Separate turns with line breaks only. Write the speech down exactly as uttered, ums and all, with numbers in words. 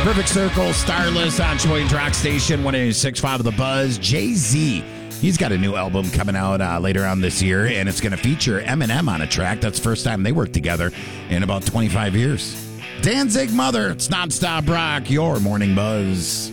Perfect Circle, Starless on Sheboygan's Rock Station, one eighty-six point five of The Buzz. Jay-Z, he's got a new album coming out uh, later on this year, and it's going to feature Eminem on a track. That's the first time they worked together in about twenty-five years. Danzig Mother, it's Nonstop Rock, your morning buzz.